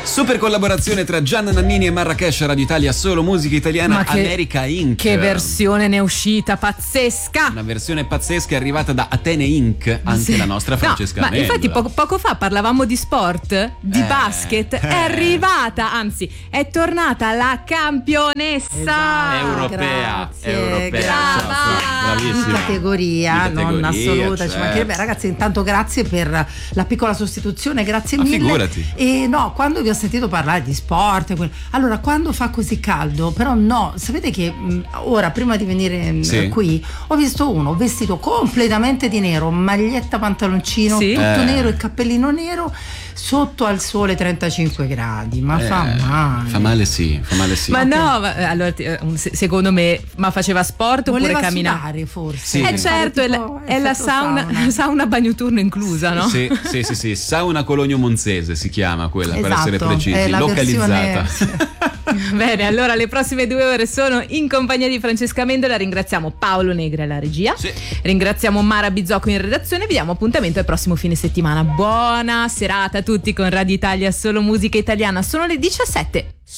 Super collaborazione tra Gianna Nannini e Marrakesh, Radio Italia, solo musica italiana, America Inc. Che versione ne è uscita, pazzesca! Una versione pazzesca, è arrivata da Atene Inc., anche la nostra Francesca ma Mendola. infatti poco fa parlavamo di sport, di basket, è arrivata, anzi è tornata la campionessa europea. Bravissima. In categoria, non assoluta, certo. ci mancherebbe. Ragazzi, intanto grazie per la piccola sostituzione, grazie mille. Figurati. E no, quando vi ho sentito parlare di sport, allora quando fa così caldo, però no, sapete che ora prima di venire qui ho visto uno vestito completamente di nero, maglietta, pantaloncino, tutto nero e cappellino nero, sotto al sole 35 gradi, ma fa male. Fa male sì. Ma no, allora secondo me, ma faceva sport oppure camminava? Forse. Sì. Certo, è la sauna bagno turno inclusa, no? Sì, Sauna Cologno Monzese si chiama quella, per essere precisi, localizzata. Bene, allora le prossime 2 ore sono in compagnia di Francesca Mendola. Ringraziamo Paolo Negre alla regia, ringraziamo Mara Bizzocco in redazione. Vi diamo appuntamento al prossimo fine settimana. Buona serata a tutti con Radio Italia, solo musica italiana. Sono le 17.